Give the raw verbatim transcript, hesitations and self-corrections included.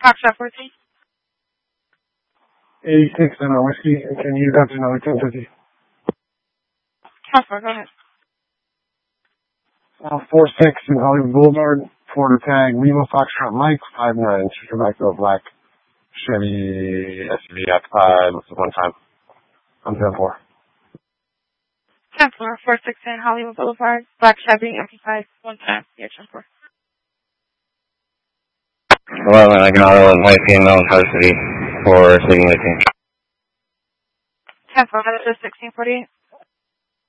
Foxtrot fourteen. eighty-six and a whiskey. Can you got another ten fifty? Transfer, go ahead. Uh, four six in Hollywood Boulevard, Porter Tag, Lima Foxtrot Mike, five nine, Chicago Black, Chevy S U V occupied, one time. I'm ten four. Transfer, four six in Hollywood Boulevard, Black Chevy, occupied, one time. Yeah, transfer. eleven, I can auto and white female in Carter City for City eighteen. Transfer, that is sixteen forty-eight.